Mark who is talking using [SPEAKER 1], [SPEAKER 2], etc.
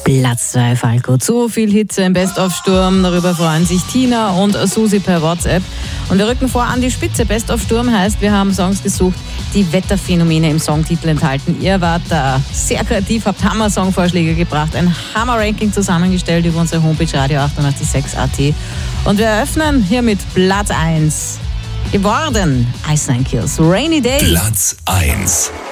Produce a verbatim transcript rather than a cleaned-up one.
[SPEAKER 1] Platz zwei, Falco. Zu viel Hitze im Best-of-Sturm. Darüber freuen sich Tina und Susi per WhatsApp. Und wir rücken vor an die Spitze. Best-of-Sturm heißt, wir haben Songs gesucht, die Wetterphänomene im Songtitel enthalten. Ihr wart da sehr kreativ, habt Hammer-Songvorschläge gebracht, ein Hammer-Ranking zusammengestellt über unsere Homepage radio achtundachtzig Komma sechs Punkt at. Und wir eröffnen hier mit Platz eins. Geworden Ice Nine Kills, Rainy Day.
[SPEAKER 2] Platz eins.